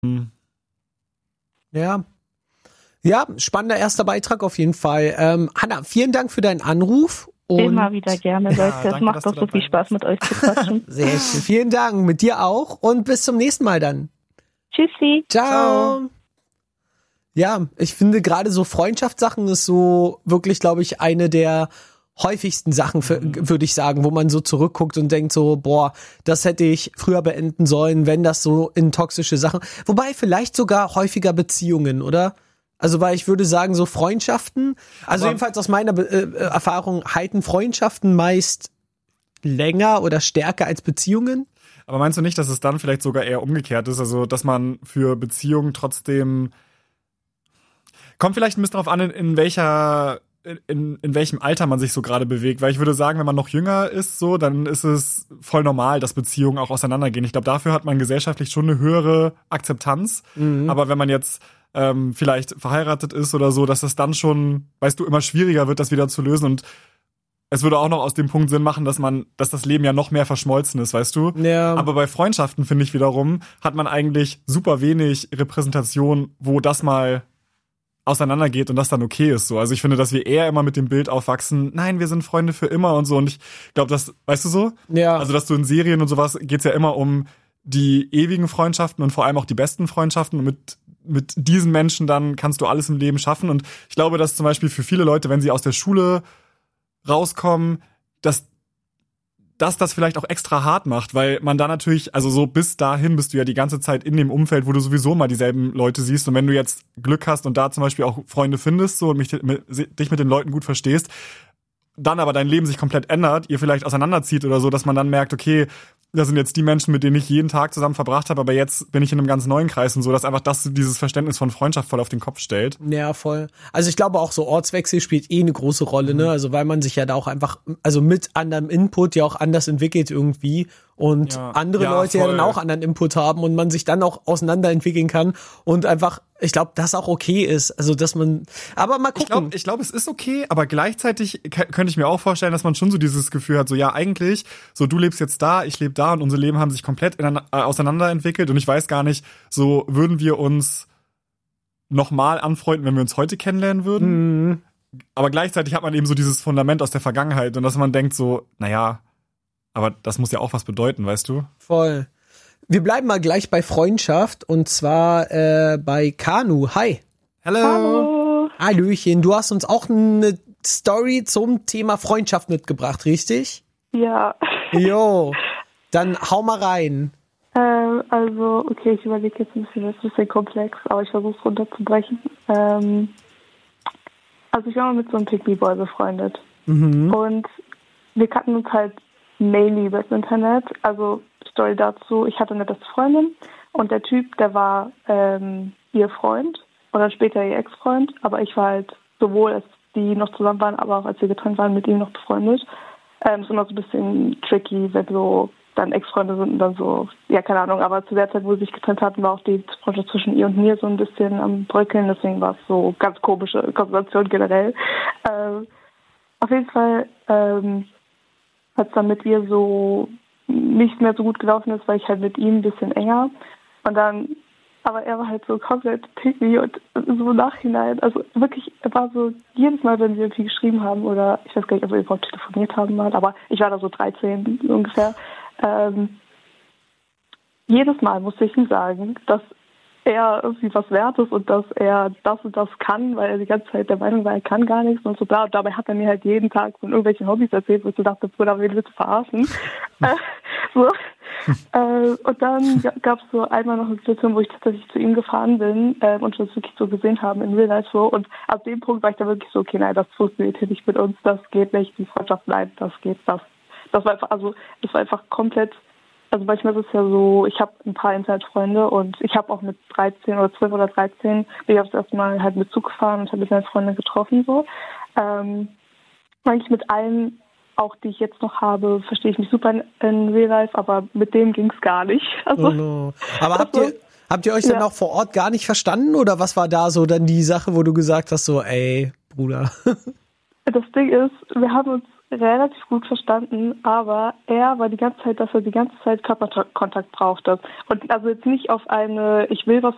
Ja. Ja, spannender erster Beitrag auf jeden Fall. Hanna, vielen Dank für deinen Anruf. Immer wieder gerne, Leute. Es macht doch so viel Spaß, mit euch zu quatschen. Sehr schön. Vielen Dank. Mit dir auch. Und bis zum nächsten Mal dann. Tschüssi. Ciao. Ja, ich finde gerade so Freundschaftssachen ist so wirklich, glaube ich, eine der häufigsten Sachen, würde ich sagen, wo man so zurückguckt und denkt so, boah, das hätte ich früher beenden sollen, wenn das so in toxische Sachen, wobei vielleicht sogar häufiger Beziehungen, oder? Also, weil ich würde sagen, so Freundschaften, also jedenfalls aus meiner Erfahrung halten Freundschaften meist länger oder stärker als Beziehungen. Aber meinst du nicht, dass es dann vielleicht sogar eher umgekehrt ist? Also, dass man für Beziehungen trotzdem kommt vielleicht ein bisschen darauf an, in welchem Alter man sich so gerade bewegt. Weil ich würde sagen, wenn man noch jünger ist, so, dann ist es voll normal, dass Beziehungen auch auseinandergehen. Ich glaube, dafür hat man gesellschaftlich schon eine höhere Akzeptanz. Aber wenn man jetzt vielleicht verheiratet ist oder so, dass das dann schon, weißt du, immer schwieriger wird, das wieder zu lösen. Und es würde auch noch aus dem Punkt Sinn machen, dass das Leben ja noch mehr verschmolzen ist, weißt du? Ja. Aber bei Freundschaften, finde ich wiederum, hat man eigentlich super wenig Repräsentation, wo das mal auseinandergeht und das dann okay ist so. Also ich finde, dass wir eher immer mit dem Bild aufwachsen, nein, wir sind Freunde für immer und so. Und ich glaube, das, weißt du so? Ja. Also, dass du in Serien und sowas geht's ja immer um die ewigen Freundschaften und vor allem auch die besten Freundschaften. Und mit diesen Menschen dann kannst du alles im Leben schaffen. Und ich glaube, dass zum Beispiel für viele Leute, wenn sie aus der Schule rauskommen, dass das vielleicht auch extra hart macht, weil man da natürlich, also so bis dahin bist du ja die ganze Zeit in dem Umfeld, wo du sowieso mal dieselben Leute siehst. Und wenn du jetzt Glück hast und da zum Beispiel auch Freunde findest so und dich mit den Leuten gut verstehst, dann aber dein Leben sich komplett ändert, ihr vielleicht auseinanderzieht oder so, dass man dann merkt, okay, das sind jetzt die Menschen, mit denen ich jeden Tag zusammen verbracht habe, aber jetzt bin ich in einem ganz neuen Kreis und so, dass einfach dieses Verständnis von Freundschaft voll auf den Kopf stellt. Ja, voll. Also ich glaube auch so Ortswechsel spielt eine große Rolle, ne? Also weil man sich ja da auch einfach, also mit anderem Input ja auch anders entwickelt irgendwie und andere Leute voll. Ja dann auch anderen Input haben und man sich dann auch auseinanderentwickeln kann und einfach, ich glaube, das auch okay ist. Also dass man, aber mal gucken. Ich glaube, es ist okay, aber gleichzeitig könnte ich mir auch vorstellen, dass man schon so dieses Gefühl hat, so ja, eigentlich, so du lebst jetzt da, ich lebe da und unsere Leben haben sich komplett auseinanderentwickelt und ich weiß gar nicht, so würden wir uns nochmal anfreunden, wenn wir uns heute kennenlernen würden. Mhm. Aber gleichzeitig hat man eben so dieses Fundament aus der Vergangenheit und dass man denkt so, naja, aber das muss ja auch was bedeuten, weißt du? Voll. Wir bleiben mal gleich bei Freundschaft und zwar bei Kanu. Hi. Hallo. Hallöchen. Du hast uns auch eine Story zum Thema Freundschaft mitgebracht, richtig? Ja. Jo. Dann hau mal rein. Also, okay, ich überlege jetzt ein bisschen, das ist ein bisschen komplex, aber ich versuche es runterzubrechen. Also ich war mal mit so einem Pick-Me-Boy befreundet. Und wir kannten uns halt mainly über das Internet. Also Story dazu, ich hatte eine beste Freundin und der Typ, der war ihr Freund oder später ihr Ex-Freund, aber ich war halt sowohl, als die noch zusammen waren, aber auch als wir getrennt waren, mit ihm noch befreundet. Ist immer so ein bisschen tricky, wenn so dann Ex-Freunde sind und dann so, ja, keine Ahnung, aber zu der Zeit, wo sie sich getrennt hatten, war auch die Freundschaft zwischen ihr und mir so ein bisschen am Bröckeln, deswegen war es so ganz komische Konstellation generell. Auf jeden Fall hat es dann mit ihr so nicht mehr so gut gelaufen ist, weil ich halt mit ihm ein bisschen enger und dann, aber er war halt so komplett picky und so im Nachhinein, also wirklich, er war so jedes Mal, wenn wir irgendwie geschrieben haben oder ich weiß gar nicht, ob wir überhaupt telefoniert haben mal, aber ich war da so 13 ungefähr, jedes Mal musste ich ihm sagen, dass er irgendwie was wert ist und dass er das und das kann, weil er die ganze Zeit der Meinung war, er kann gar nichts und so bla. Und dabei hat er mir halt jeden Tag von irgendwelchen Hobbys erzählt, wo ich so dachte, Bruder, wen willst du verarschen? Und dann gab es so einmal noch eine Situation, wo ich tatsächlich zu ihm gefahren bin und wir das wirklich so gesehen haben in Real Life so. Und ab dem Punkt war ich dann wirklich so, okay, nein, das funktioniert hier nicht mit uns, das geht nicht, die Freundschaft, nein, das geht, das war einfach, also es war einfach komplett. Also manchmal ist es ja so, ich habe ein paar Internetfreunde und ich habe auch mit 13 oder 12 oder 13 bin ich aufs erste Mal halt mit Zug gefahren und habe mit meinen Freunden getroffen so. Eigentlich mit allen, auch die ich jetzt noch habe, verstehe ich mich super in Real Life, aber mit dem ging es gar nicht. Also, oh no. Aber habt ihr euch dann auch vor Ort gar nicht verstanden oder was war da so dann die Sache, wo du gesagt hast so, ey, Bruder? Das Ding ist, wir haben uns relativ gut verstanden, aber er war die ganze Zeit, dass er die ganze Zeit Körperkontakt brauchte. Und also jetzt nicht auf eine, ich will was